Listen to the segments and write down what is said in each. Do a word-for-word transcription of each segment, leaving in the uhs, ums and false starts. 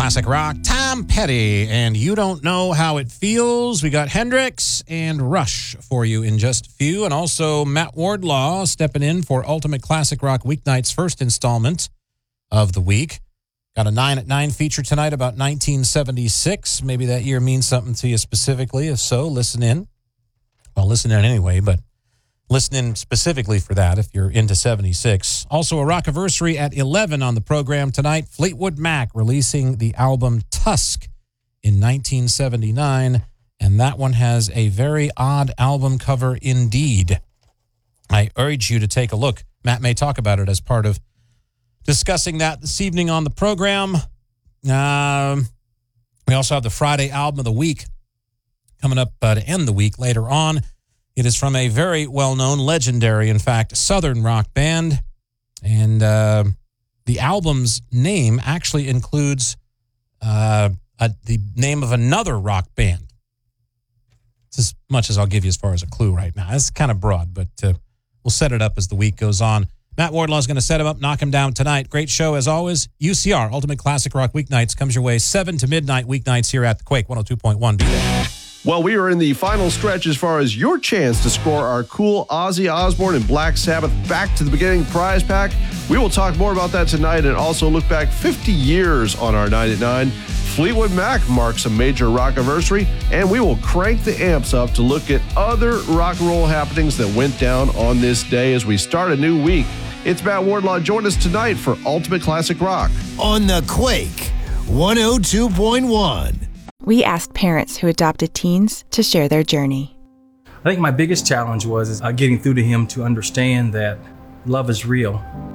Classic Rock. Tom Petty, and You Don't Know How It Feels. We got Hendrix and Rush for you in just a few. And also Matt Wardlaw stepping in for Ultimate Classic Rock Weeknight's first installment of the week. Got a nine at nine feature tonight about nineteen seventy-six. Maybe that year means something to you specifically. If so, listen in. Well, listen in anyway, but listen in specifically for that if you're into seventy-six. Also, a Rockiversary at eleven on the program tonight. Fleetwood Mac releasing the album Tusk in nineteen seventy-nine, and that one has a very odd album cover indeed. I urge you to take a look. Matt may talk about it as part of discussing that this evening on the program. Um, we also have the Friday album of the week coming up uh, to end the week later on. It is from a very well-known, legendary, in fact, Southern rock band. And uh, the album's name actually includes uh, a, the name of another rock band. It's as much as I'll give you as far as a clue right now. It's kind of broad, but uh, we'll set it up as the week goes on. Matt Wardlaw is going to set him up, knock him down tonight. Great show as always. U C R, Ultimate Classic Rock Weeknights, comes your way seven to midnight weeknights here at the Quake one oh two point one. Be there. Well, we are in the final stretch as far as your chance to score our cool Ozzy Osbourne and Black Sabbath Back to the Beginning prize pack. We will talk more about that tonight and also look back fifty years on our nine at nine. Fleetwood Mac marks a major rockiversary, and we will crank the amps up to look at other rock and roll happenings that went down on this day as we start a new week. It's Matt Wardlaw. Join us tonight for Ultimate Classic Rock on the Quake one oh two point one. We asked parents who adopted teens to share their journey. I think my biggest challenge was is, uh, getting through to him to understand that love is real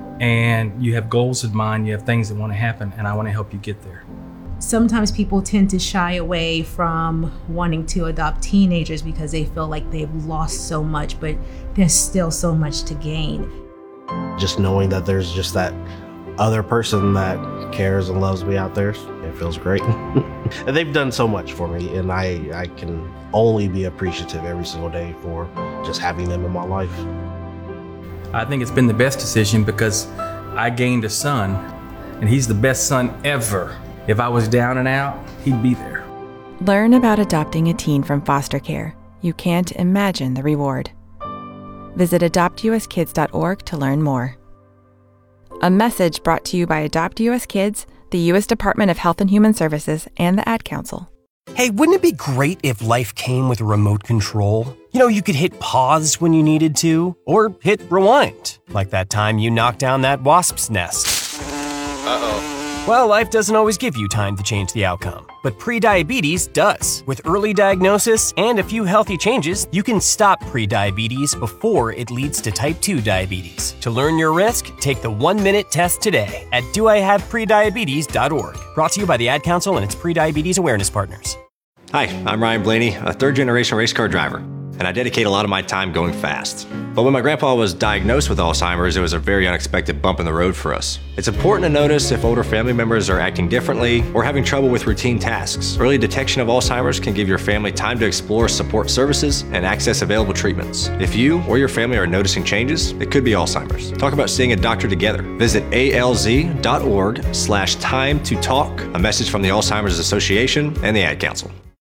and you have goals in mind, you have things that want to happen, and I want to help you get there. Sometimes people tend to shy away from wanting to adopt teenagers because they feel like they've lost so much, but there's still so much to gain. Just knowing that there's just that other person that cares and loves me out there, it feels great. And they've done so much for me, and I, I can only be appreciative every single day for just having them in my life. I think it's been the best decision because I gained a son, and he's the best son ever. If I was down and out, he'd be there. Learn about adopting a teen from foster care. You can't imagine the reward. Visit adopt u s kids dot org to learn more. A message brought to you by Adopt U S Kids, the U S Department of Health and Human Services, and the Ad Council. Hey, wouldn't it be great if life came with a remote control? You know, you could hit pause when you needed to, or hit rewind, like that time you knocked down that wasp's nest. Uh-oh. Well, life doesn't always give you time to change the outcome, but prediabetes does. With early diagnosis and a few healthy changes, you can stop prediabetes before it leads to type two diabetes. To learn your risk, take the one-minute test today at do I have prediabetes dot org. Brought to you by the Ad Council and its prediabetes awareness partners. Hi, I'm Ryan Blaney, a third-generation race car driver, and I dedicate a lot of my time going fast. But when my grandpa was diagnosed with Alzheimer's, it was a very unexpected bump in the road for us. It's important to notice if older family members are acting differently or having trouble with routine tasks. Early detection of Alzheimer's can give your family time to explore support services and access available treatments. If you or your family are noticing changes, it could be Alzheimer's. Talk about seeing a doctor together. Visit A L Z dot org slash time to talk. A message from the Alzheimer's Association and the Ad Council.